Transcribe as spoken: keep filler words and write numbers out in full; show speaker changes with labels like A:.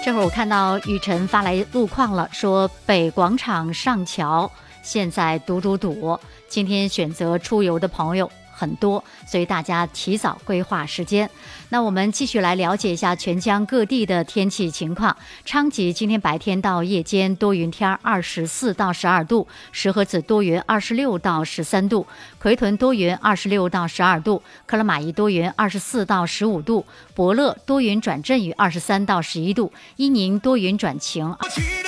A: 这会儿我看到雨辰发来路况了，说北广场上桥现在堵堵堵，今天选择出游的朋友很多，所以大家提早规划时间。那我们继续来了解一下全疆各地的天气情况。昌吉今天白天到夜间多云天，二十四到十二度；石河子多云，二十六到十三度；奎屯多云，二十六到十二度；克拉玛依多云，二十四到十五度；博乐多云转阵雨，二十三到十一度；伊宁多云转晴。